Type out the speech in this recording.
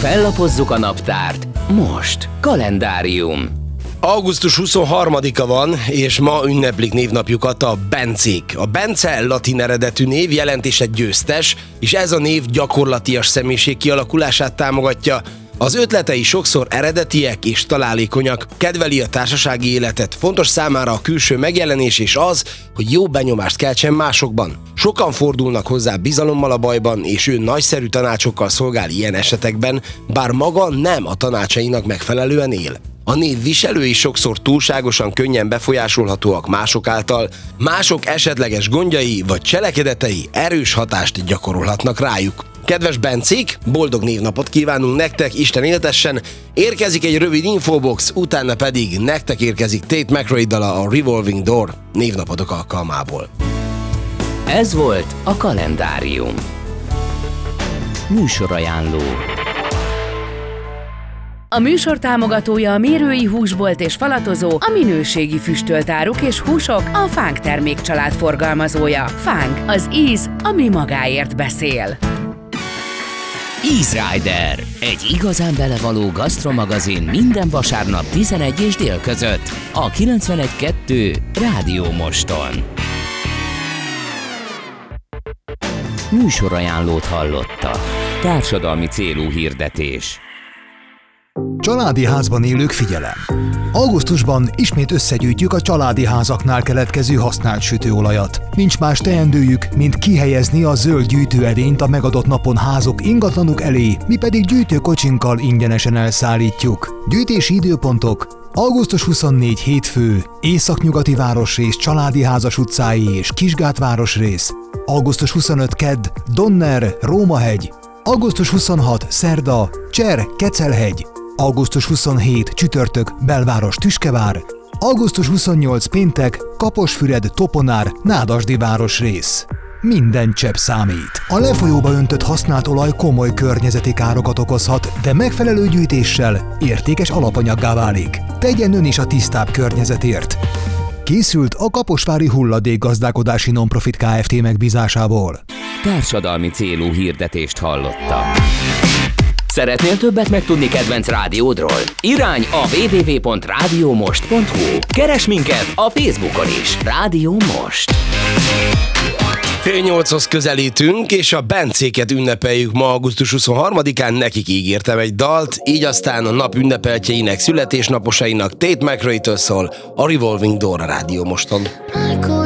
Fellapozzuk a naptárt. Most kalendárium. Augusztus 23-a van, és ma ünneplik névnapjukat a Bencék. A Bence latin eredetű név, jelentése győztes, és ez a név gyakorlatias személyiség kialakulását támogatja. Az ötletei sokszor eredetiek és találékonyak, kedveli a társasági életet, fontos számára a külső megjelenés és az, hogy jó benyomást keltsen másokban. Sokan fordulnak hozzá bizalommal a bajban, és ő nagyszerű tanácsokkal szolgál ilyen esetekben, bár maga nem a tanácsainak megfelelően él. A név viselői sokszor túlságosan könnyen befolyásolhatóak mások által, mások esetleges gondjai vagy cselekedetei erős hatást gyakorolhatnak rájuk. Kedves Bencék, boldog névnapot kívánunk nektek, Isten éltessen! Érkezik egy rövid infobox, utána pedig nektek érkezik Tate McRae dala a Revolving Door névnapodok alkalmából. Ez volt a kalendárium. Műsorajánló. A műsor támogatója a Mérői Húsbolt és Falatozó, a minőségi füstöltáruk és húsok, a Fánk termékcsalád forgalmazója. Fánk, az íz, ami magáért beszél. Easy Rider, egy igazán belevaló gasztromagazin minden vasárnap 11 és dél között a 91.2 Rádió Moston. Műsorajánlót hallotta. Társadalmi célú hirdetés. Családi házban élők, figyelem! Augusztusban ismét összegyűjtjük a családi házaknál keletkező használt sütőolajat. Nincs más teendőjük, mint kihelyezni a zöld gyűjtőedényt a megadott napon házuk ingatlanuk elé, mi pedig gyűjtőkocsinkkal ingyenesen elszállítjuk. Gyűjtési időpontok: augusztus 24 hétfő, Északnyugati városrész Családi házas utcái és Kisgát városrész, augusztus 25 kedd, Donner, Rómahegy, augusztus 26 szerda, Cser, Kecelhegy, augusztus 27 csütörtök, Belváros, Tüskevár, augusztus 28 péntek, Kaposfüred, Toponár, Nádasdi városrész. Minden csepp számít. A lefolyóba öntött használt olaj komoly környezeti károkat okozhat, de megfelelő gyűjtéssel értékes alapanyaggá válik. Tegyen ön is a tisztább környezetért. Készült a Kaposvári Hulladékgazdálkodási Nonprofit Kft. Megbízásából. Társadalmi célú hirdetést hallotta. Szeretnél többet megtudni kedvenc rádiódról? Irány a www.radiomost.hu. Keresd minket a Facebookon is. Rádió Most. 7:30-hoz közelítünk, és a Bencéket ünnepeljük ma augusztus 23-án, nekik ígértem egy dalt, így aztán a nap ünnepeltjeinek, születésnaposainak Tate McRae-től szól a Revolving Door a Rádió Moston.